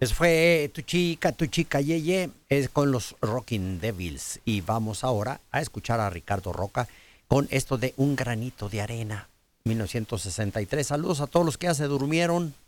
Pues fue Tu chica, Yeye, es con los Rocking Devils. Y vamos ahora a escuchar a Ricardo Roca con esto de Un granito de arena, 1963. Saludos a todos los que ya se durmieron.